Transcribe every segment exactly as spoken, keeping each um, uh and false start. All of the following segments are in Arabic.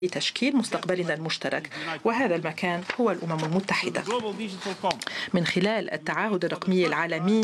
لتشكيل مستقبلنا المشترك، وهذا المكان هو الأمم المتحدة. من خلال التعهد الرقمي العالمي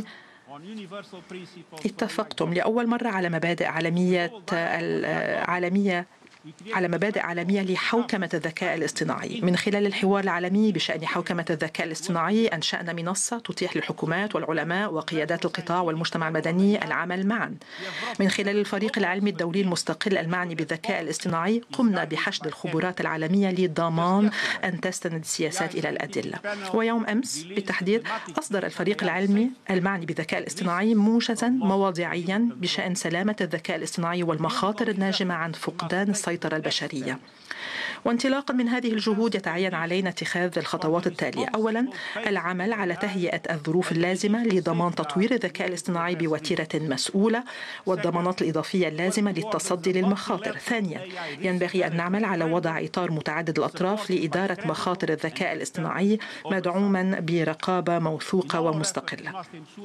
اتفقتم لأول مرة على مبادئ عالمية عالمية على مبادئ عالمية لحوكمة الذكاء الاصطناعي. من خلال الحوار العالمي بشأن حوكمة الذكاء الاصطناعي أنشأنا منصة تتيح للحكومات والعلماء وقيادات القطاع والمجتمع المدني العمل معا. من خلال الفريق العلمي الدولي المستقل المعني بالذكاء الاصطناعي قمنا بحشد الخبرات العالمية لضمان أن تستند السياسات إلى الأدلة. ويوم أمس بالتحديد أصدر الفريق العلمي المعني بالذكاء الاصطناعي موجزا مواضيعيا بشأن سلامة الذكاء الاصطناعي والمخاطر الناجمة عن فقدان السيطرة البشرية. وانطلاقا من هذه الجهود يتعين علينا اتخاذ الخطوات التالية. أولا، العمل على تهيئة الظروف اللازمة لضمان تطوير الذكاء الاصطناعي بوتيرة مسؤولة والضمانات الإضافية اللازمة للتصدي للمخاطر. ثانيا، ينبغي أن نعمل على وضع إطار متعدد الأطراف لإدارة مخاطر الذكاء الاصطناعي مدعوما برقابة موثوقة ومستقلة.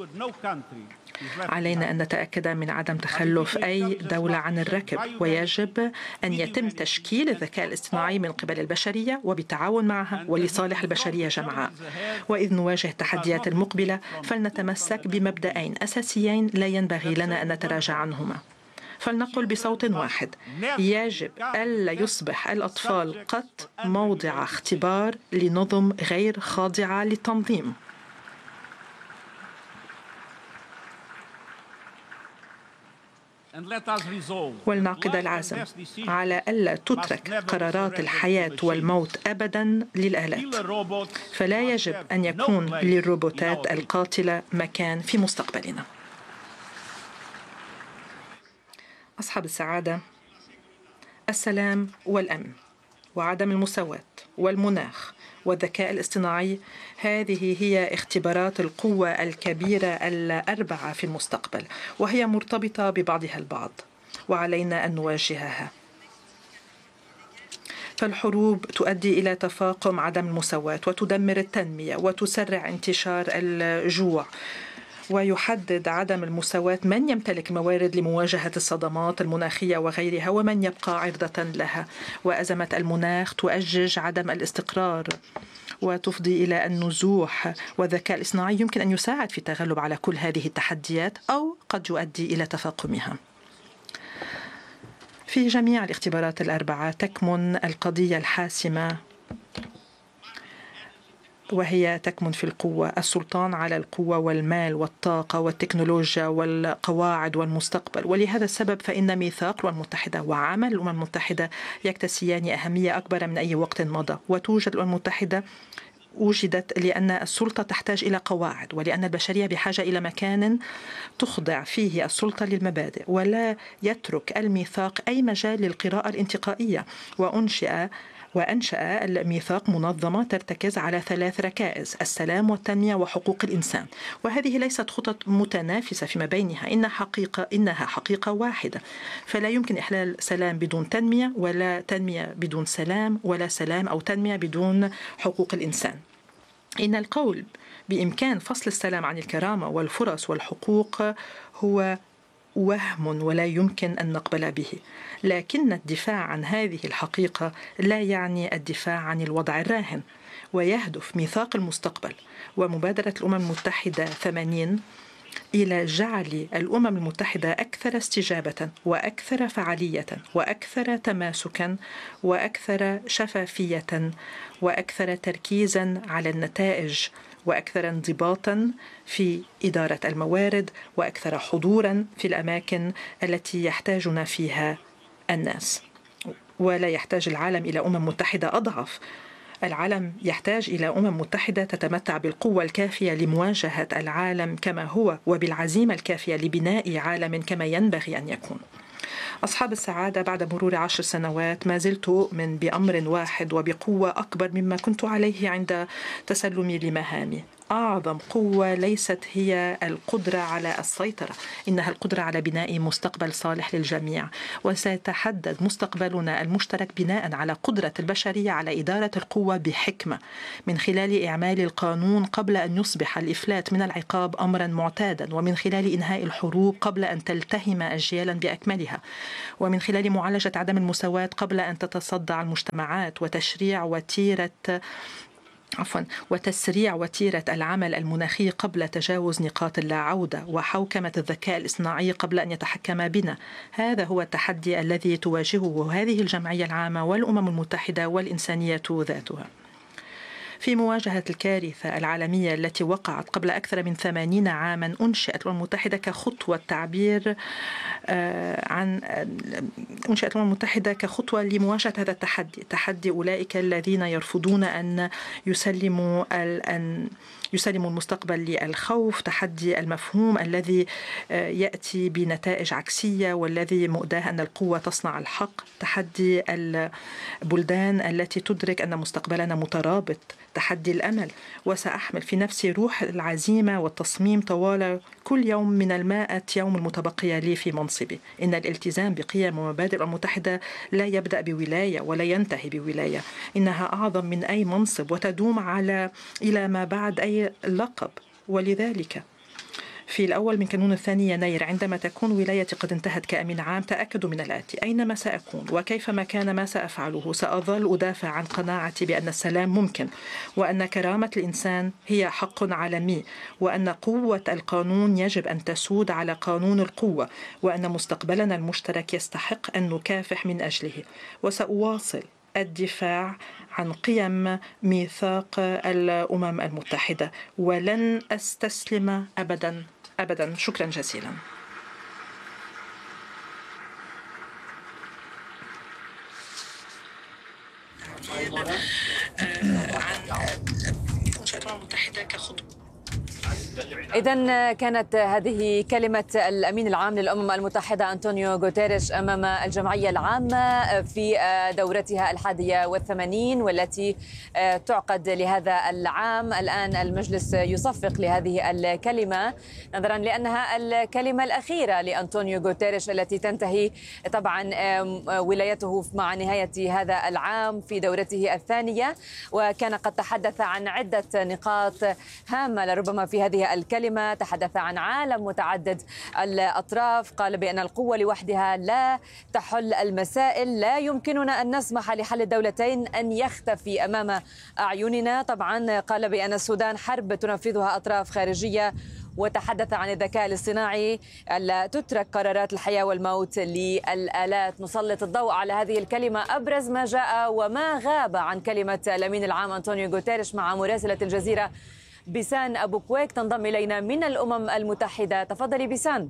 علينا أن نتأكد من عدم تخلف أي دولة عن الركب، ويجب أن يتم تشكيل الذكاء الاصطناعي من قبل البشرية وبالتعاون معها ولصالح البشرية جمعاء. وإذ نواجه التحديات المقبلة فلنتمسك بمبدأين أساسيين لا ينبغي لنا أن نتراجع عنهما. فلنقل بصوت واحد: يجب ألا يصبح الأطفال قط موضع اختبار لنظم غير خاضعة للتنظيم. ولنعقد العزم على ألا تترك قرارات الحياة والموت أبدا للآلات، فلا يجب أن يكون للروبوتات القاتلة مكان في مستقبلنا. أصحاب السعادة، السلام والأمن وعدم المساواة والمناخ والذكاء الاصطناعي، هذه هي اختبارات القوة الكبيرة الأربعة في المستقبل، وهي مرتبطة ببعضها البعض، وعلينا أن نواجهها. فالحروب تؤدي إلى تفاقم عدم المساواة وتدمر التنمية وتسرع انتشار الجوع، ويحدد عدم المساواة من يمتلك موارد لمواجهة الصدمات المناخية وغيرها ومن يبقى عرضة لها. وأزمة المناخ تؤجج عدم الاستقرار وتفضي إلى النزوح، والذكاء الاصطناعي يمكن أن يساعد في التغلب على كل هذه التحديات أو قد يؤدي إلى تفاقمها. في جميع الاختبارات الأربعة تكمن القضية الحاسمة، وهي تكمن في القوة، السلطان على القوة والمال والطاقة والتكنولوجيا والقواعد والمستقبل. ولهذا السبب فإن ميثاق الأمم المتحدة وعمل الأمم المتحدة يكتسيان أهمية أكبر من أي وقت مضى. وتوجد الأمم المتحدة وجدت لأن السلطة تحتاج إلى قواعد، ولأن البشرية بحاجة إلى مكان تخضع فيه السلطة للمبادئ، ولا يترك الميثاق أي مجال للقراءة الانتقائية. وأنشئ وأنشأ الميثاق منظمة ترتكز على ثلاث ركائز: السلام والتنمية وحقوق الإنسان. وهذه ليست خطط متنافسة فيما بينها، إنها حقيقة إنها حقيقة واحدة. فلا يمكن إحلال سلام بدون تنمية، ولا تنمية بدون سلام، ولا سلام أو تنمية بدون حقوق الإنسان. إن القول بإمكان فصل السلام عن الكرامة والفرص والحقوق هو وهم ولا يمكن أن نقبل به، لكن الدفاع عن هذه الحقيقة لا يعني الدفاع عن الوضع الراهن. ويهدف ميثاق المستقبل ومبادرة الأمم المتحدة ثمانين إلى جعل الأمم المتحدة أكثر استجابة وأكثر فعالية وأكثر تماسكا وأكثر شفافية وأكثر تركيزا على النتائج وأكثر انضباطا في إدارة الموارد وأكثر حضورا في الأماكن التي يحتاجنا فيها الناس. ولا يحتاج العالم إلى أمم متحدة أضعف، العالم يحتاج إلى أمم متحدة تتمتع بالقوة الكافية لمواجهة العالم كما هو وبالعزيمة الكافية لبناء عالم كما ينبغي أن يكون. أصحاب السعادة، بعد مرور عشر سنوات ما زلت أؤمن بأمر واحد وبقوة أكبر مما كنت عليه عند تسلمي لمهامي: أعظم قوة ليست هي القدرة على السيطرة، إنها القدرة على بناء مستقبل صالح للجميع. وسيتحدد مستقبلنا المشترك بناء على قدرة البشرية على إدارة القوة بحكمة من خلال إعمال القانون قبل أن يصبح الإفلات من العقاب أمرا معتادا، ومن خلال إنهاء الحروب قبل أن تلتهم أجيالا بأكملها، ومن خلال معالجة عدم المساواة قبل أن تتصدع المجتمعات، وتشريع وتيرة عفوا وتسريع وتيرة العمل المناخي قبل تجاوز نقاط اللا عودة، وحوكمة الذكاء الاصطناعي قبل أن يتحكم بنا. هذا هو التحدي الذي تواجهه هذه الجمعية العامة والأمم المتحدة والإنسانية ذاتها. في مواجهة الكارثة العالمية التي وقعت قبل أكثر من ثمانين عاما، أنشئت الأمم المتحدة كخطوة تعبير عن أنشئت الأمم المتحدة كخطوة لمواجهة هذا التحدي، تحدي أولئك الذين يرفضون أن يسلموا أن يسلموا المستقبل للخوف، تحدي المفهوم الذي يأتي بنتائج عكسية والذي مؤداه أن القوة تصنع الحق، تحدي البلدان التي تدرك أن مستقبلنا مترابط، تحدي الأمل. وسأحمل في نفسي روح العزيمة والتصميم طوال كل يوم من المائة يوم المتبقية لي في منصبي. إن الالتزام بقيم ومبادئ الأمم المتحدة لا يبدأ بولاية ولا ينتهي بولاية، إنها أعظم من أي منصب وتدوم على إلى ما بعد أي لقب. ولذلك في الأول من كانون الثاني يناير عندما تكون ولايتي قد انتهت كأمين عام، تأكدوا من الآتي: أينما سأكون وكيفما كان ما سأفعله، سأظل أدافع عن قناعتي بأن السلام ممكن، وأن كرامة الإنسان هي حق عالمي، وأن قوة القانون يجب أن تسود على قانون القوة، وأن مستقبلنا المشترك يستحق أن نكافح من أجله. وسأواصل الدفاع عن قيم ميثاق الأمم المتحدة ولن أستسلم أبدا أبدا. شكرا جزيلا. إذن كانت هذه كلمة الأمين العام للأمم المتحدة أنطونيو غوتيريش أمام الجمعية العامة في دورتها الحادية والثمانين والتي تعقد لهذا العام. الآن المجلس يصفق لهذه الكلمة نظرا لأنها الكلمة الأخيرة لأنطونيو غوتيريش التي تنتهي طبعا ولايته مع نهاية هذا العام في دورته الثانية، وكان قد تحدث عن عدة نقاط هامة لربما في هذه الكلمة. تحدث عن عالم متعدد الأطراف، قال بأن القوة لوحدها لا تحل المسائل، لا يمكننا أن نسمح لحل الدولتين أن يختفي أمام أعيننا. طبعا قال بأن السودان حرب تنفذها أطراف خارجية، وتحدث عن الذكاء الاصطناعي ألا تترك قرارات الحياة والموت للآلات. نسلط الضوء على هذه الكلمة، أبرز ما جاء وما غاب عن كلمة الأمين العام أنطونيو غوتيريش مع مراسلة الجزيرة بيسان أبو كويك تنضم إلينا من الأمم المتحدة. تفضلي بيسان.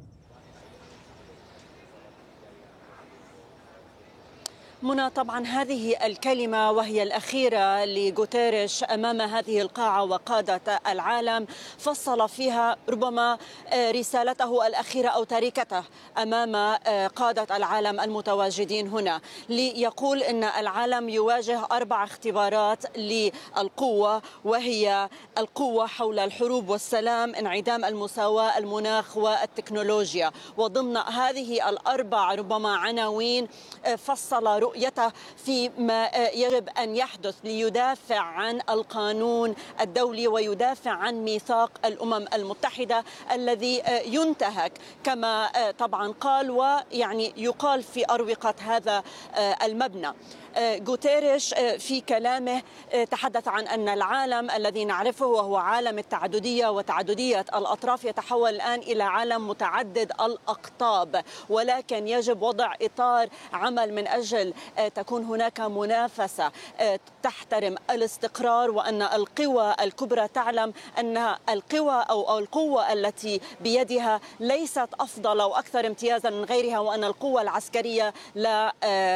منى، طبعا هذه الكلمة وهي الأخيرة لغوتيريش أمام هذه القاعة وقادة العالم، فصل فيها ربما رسالته الأخيرة أو تركته أمام قادة العالم المتواجدين هنا، ليقول أن العالم يواجه أربع اختبارات للقوة، وهي القوة حول الحروب والسلام، انعدام المساواة، المناخ والتكنولوجيا. وضمن هذه الأربع ربما عناوين فصل رؤيته فيما يجب أن يحدث ليدافع عن القانون الدولي ويدافع عن ميثاق الأمم المتحدة الذي ينتهك كما طبعا قال، ويعني يقال في أروقة هذا المبنى. غوتيريش في كلامه تحدث عن أن العالم الذي نعرفه وهو عالم التعددية وتعددية الأطراف يتحول الآن إلى عالم متعدد الأقطاب، ولكن يجب وضع إطار عمل من أجل تكون هناك منافسة تحترم الاستقرار، وأن القوى الكبرى تعلم أن القوى أو القوة التي بيدها ليست أفضل أو أكثر امتيازا من غيرها، وأن القوة العسكرية لا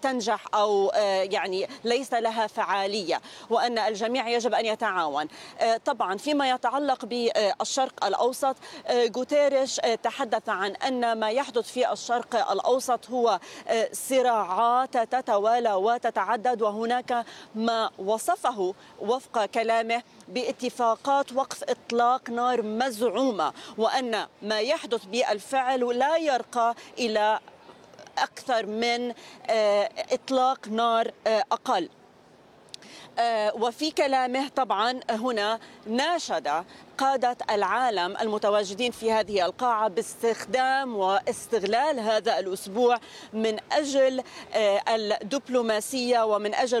تنجح أو يعني ليس لها فعالية، وأن الجميع يجب أن يتعاون. طبعا فيما يتعلق بالشرق الأوسط، غوتيريش تحدث عن أن ما يحدث في الشرق الأوسط هو صراعات تتوالى وتتعدد، وهناك ما وصفه وفق كلامه باتفاقات وقف إطلاق نار مزعومة، وأن ما يحدث بالفعل لا يرقى إلى أكثر من إطلاق نار أقل. وفي كلامه طبعا هنا ناشد قادة العالم المتواجدين في هذه القاعة باستخدام واستغلال هذا الأسبوع من أجل الدبلوماسية ومن أجل